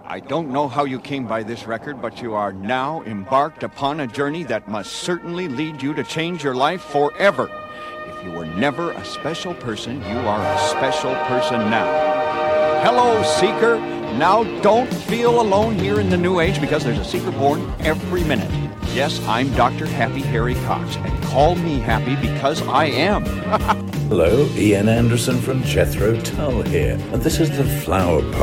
I don't know how you came by this record, but you are now embarked upon a journey that must certainly lead you to change your life forever. If you were never a special person, you are a special person now. Hello, Seeker. Now don't feel alone here in the New Age, because there's a Seeker born every minute. Yes, I'm Dr. Happy Harry Cox, and call me happy because I am. Hello, Ian Anderson from Jethro Tull here, and this is the Flower Pot.